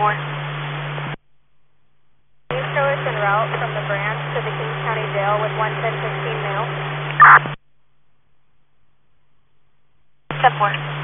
Can you show us en route from the branch to the Kings County Jail with 11015 mail? 10-4.